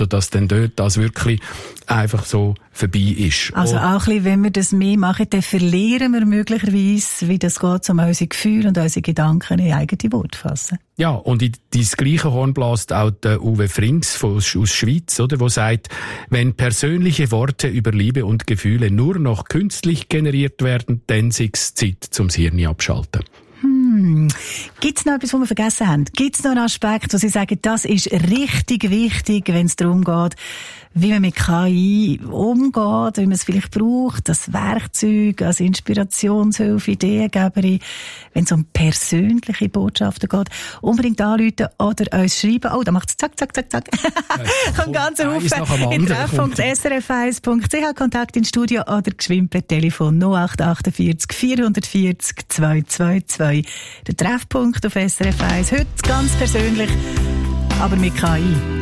sodass dann dort das wirklich einfach so vorbei ist. Also auch ein bisschen, wenn wir das mehr machen, dann verlieren wir möglicherweise, wie das geht, um unsere Gefühle und unsere Gedanken in eigene Worte fassen. Ja, und in dieses gleiche Horn bläst auch der Uwe Frings aus Schweiz, oder, wo sagt, wenn persönliche Worte über Liebe und Gefühle nur noch künstlich generiert werden, dann ist es Zeit zum Hirn abschalten. Gibt es noch etwas, was wir vergessen haben? Gibt es noch einen Aspekt, wo Sie sagen, das ist richtig wichtig, wenn es darum geht, wie man mit KI umgeht, wie man es vielleicht braucht, das Werkzeug als Inspirationshilfe, Ideengeberin, wenn es um persönliche Botschaften geht, unbedingt anrufen oder uns schreiben. Oh, da macht es zack, zack, zack, zack. Kommt ganz Haufen in treff.srf1.ch, Kontakt ins Studio oder geschwind per Telefon 0848 440 222. Der Treffpunkt auf SRF 1. Heute ganz persönlich, aber mit KI.